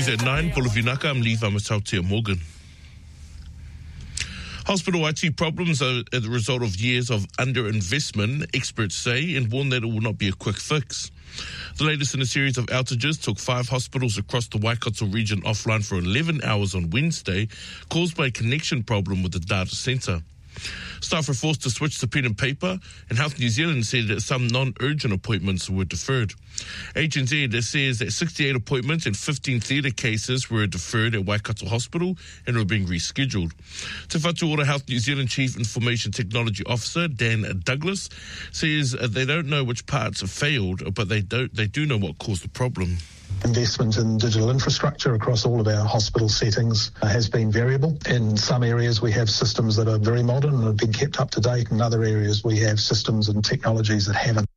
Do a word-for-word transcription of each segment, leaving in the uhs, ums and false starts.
News at nine, Polovinaka, I'm Levi Matautia Morgan. Hospital I T problems are the result of years of underinvestment, experts say, and warn that it will not be a quick fix. The latest in a series of outages took five hospitals across the Waikato region offline for eleven hours on Wednesday, caused by a connection problem with the data centre. Staff were forced to switch to pen and paper, and Health New Zealand said that some non-urgent appointments were deferred. H N Z says that sixty-eight appointments and fifteen theatre cases were deferred at Waikato Hospital and were being rescheduled. Te Whatu Ora Health New Zealand Chief Information Technology Officer Dan Douglas says they don't know which parts have failed, but they don't. They do know what caused the problem. Investment in digital infrastructure across all of our hospital settings uh, has been variable. In some areas we have systems that are very modern and have been kept up to date. In other areas we have systems and technologies that haven't.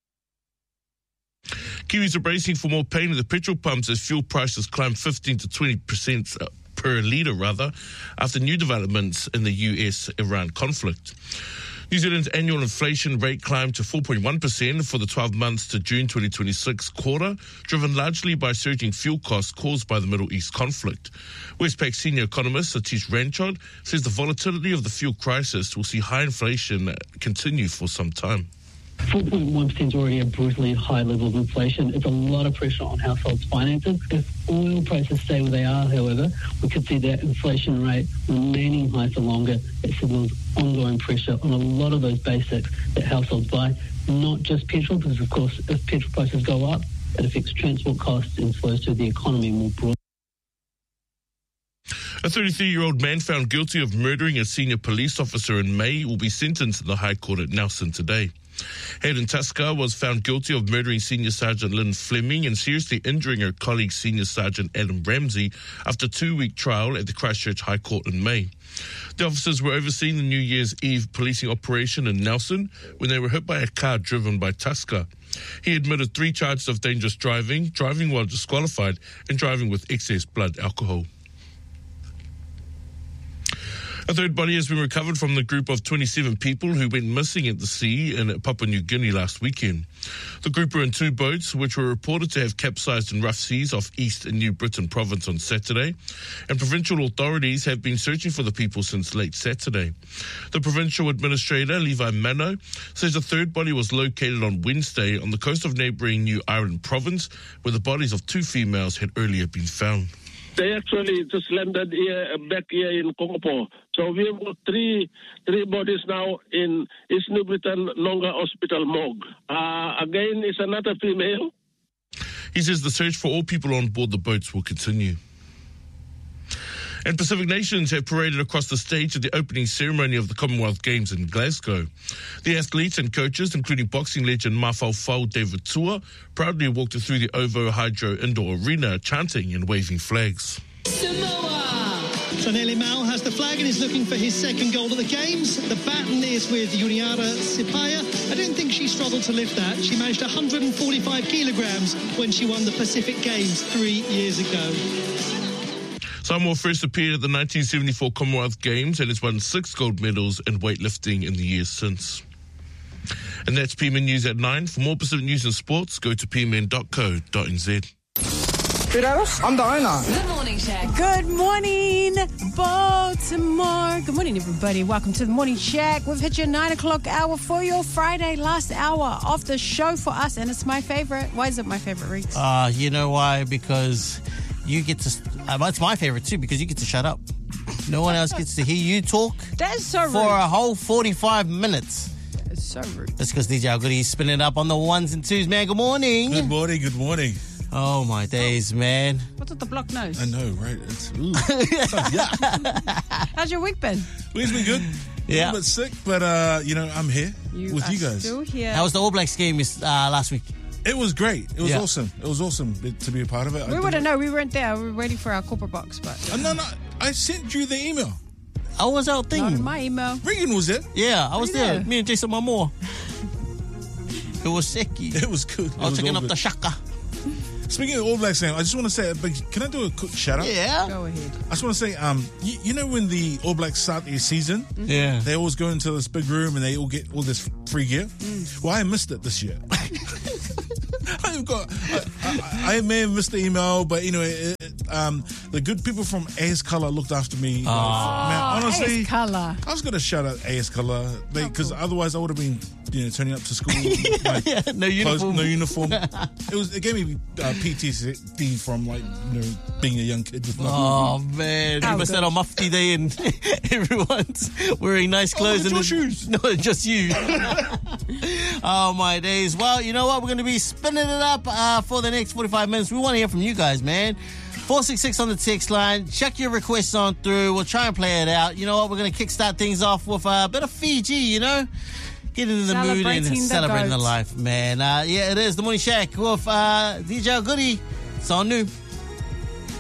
Kiwis are bracing for more pain at the petrol pumps as fuel prices climb fifteen to twenty percent per litre, rather, after new developments in the U S Iran conflict. New Zealand's annual inflation rate climbed to four point one percent for the twelve months to June twenty twenty-six quarter, driven largely by surging fuel costs caused by the Middle East conflict. Westpac senior economist Satish Ranchod says the volatility of the fuel crisis will see high inflation continue for some time. four point one percent is already a brutally high level of inflation. It's a lot of pressure on households' finances. If oil prices stay where they are, however, we could see that inflation rate remaining high for longer. It signals ongoing pressure on a lot of those basics that households buy, not just petrol, because, of course, if petrol prices go up, it affects transport costs and flows through the economy more broadly. A thirty-three-year-old man found guilty of murdering a senior police officer in May will be sentenced in the High Court at Nelson today. Hayden Tusker was found guilty of murdering Senior Sergeant Lynn Fleming and seriously injuring her colleague Senior Sergeant Adam Ramsey after a two-week trial at the Christchurch High Court in May. The officers were overseeing the New Year's Eve policing operation in Nelson when they were hit by a car driven by Tusker. He admitted three charges of dangerous driving, driving while disqualified, and driving with excess blood alcohol. A third body has been recovered from the group of twenty-seven people who went missing at the sea in Papua New Guinea last weekend. The group were in two boats which were reported to have capsized in rough seas off East and New Britain province on Saturday, and provincial authorities have been searching for the people since late Saturday. The provincial administrator, Levi Mano, says the third body was located on Wednesday on the coast of neighbouring New Ireland province, where the bodies of two females had earlier been found. They actually just landed here, back here in Kongopo. So we have got three three bodies now in East New Britain Longa Hospital morgue. Uh, again, it's another female. He says the search for all people on board the boats will continue. And Pacific nations have paraded across the stage at the opening ceremony of the Commonwealth Games in Glasgow. The athletes and coaches, including boxing legend Mafau Fau David Tua, proudly walked through the Ovo Hydro Indoor Arena, chanting and waving flags. Samoa! Chanele Mau has the flag and is looking for his second gold at the Games. The baton is with Yuniara Sipaya. I don't think she struggled to lift that. She managed one hundred forty-five kilograms when she won the Pacific Games three years ago. Samoa first appeared at the nineteen seventy-four Commonwealth Games and has won six gold medals in weightlifting in the years since. And that's P M N News at nine. For more Pacific news and sports, go to p m n dot co dot n z. I'm the owner. Good morning, Shack. Good morning, Baltimore. Good morning, everybody. Welcome to the Morning Shack. We've hit your nine o'clock hour for your Friday, last hour of the show for us, and it's my favorite. Why is it my favorite, Reeks? Uh, you know why? Because you get to... Uh, it's my favorite, too, because you get to shut up. No one else gets to hear you talk. That is so rude. For a whole forty-five minutes. That is so rude. That's because D J Algoody is spinning it up on the ones and twos, man. Good morning. Good morning, good morning. Oh, my days, man. What's with the block nose? I know, right? It's, ooh. It's like, yeah. How's your week been? Week's been good. Yeah. A little bit sick, but, uh, you know, I'm here you with are you guys. Still here. How was the All Blacks game uh, last week? It was great. It was yeah. awesome. It was awesome to be a part of it. We wouldn't know. We weren't there. We were waiting for our corporate box. But uh, no, no. I sent you the email. I was out thing. Not my email. Regan was there. Yeah, I was there. there. Me and Jason Momoa. It was sicky. It was good. I was taking up the shaka. Speaking of All Blacks, I just want to say, but can I do a quick shout out? Yeah. Go ahead. I just want to say, um, you, you know when the All Blacks start their season, mm-hmm. yeah, they always go into this big room and they all get all this free gear. Mm. Well, I missed it this year. I even got. I, I, I may have missed the email, but you know, it, it, um, the good people from A S Color looked after me. Oh, Man, honestly, A S Color. I was gonna shout out A S Color because Oh, cool. otherwise I would have been, you know, turning up to school with my Yeah, no clothes- uniform. no uniform. It was. It gave me uh, P T S D from like you know being a young kid with nothing. Oh man, How you must good. have on Mufti Day and everyone's wearing nice clothes look and at your the- shoes. No, just you. Oh my days. Well, you know what? We're going to be spinning it up uh, for the next forty-five minutes. We want to hear from you guys, man. four six six on the text line. Check your requests on through. We'll try and play it out. You know what? We're going to kickstart things off with a bit of Fiji, you know? Get into the mood Celebrating and the celebrating the goat. life, man. Uh, yeah, it is the Morning Shack with uh, D J Goody. It's on new.